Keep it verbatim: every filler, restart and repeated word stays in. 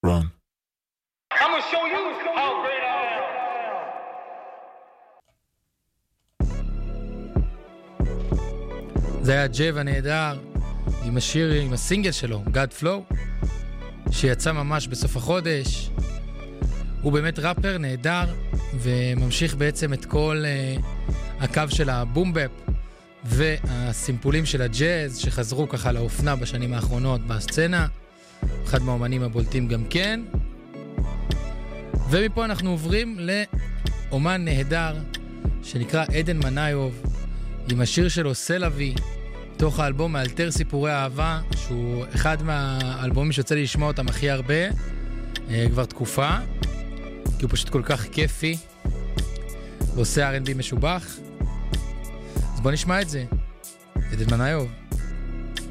Run. I'm gonna show you how great I am. זה היה ג'ב הנהדר עם השיר, עם הסינגל שלו, God Flow, שיצא ממש בסוף החודש. הוא באמת ראפר נהדר, וממשיך בעצם את כל uh, הקו של הבום-בפ והסימפולים של הג'אז שחזרו ככה לאופנה בשנים האחרונות בסצנה. אחד מהאומנים הבולטים גם כן. ומפה אנחנו עוברים לאומן נהדר שנקרא עדן מנאיוב עם השיר שלו סלאבי, תוך האלבום מאלתר סיפורי אהבה, שהוא אחד מהאלבומים שיוצא לי לשמוע אותם הכי הרבה uh, כבר תקופה, כי הוא פשוט כל כך כיפי ועושה אר אנד בי משובח. אז בוא נשמע את זה. עדן מנאיוב.